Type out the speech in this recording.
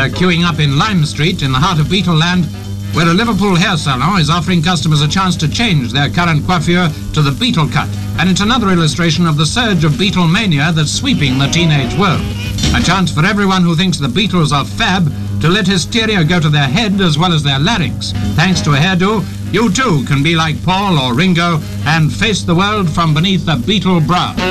They're queuing up in Lime Street in the heart of Beetleland, where a Liverpool hair salon is offering customers a chance to change their current coiffure to the Beetle cut. And it's another illustration of the surge of Beatlemania that's sweeping the teenage world. A chance for everyone who thinks the Beatles are fab to let hysteria go to their head as well as their larynx. Thanks to a hairdo, you too can be like Paul or Ringo and face the world from beneath a Beatle brow.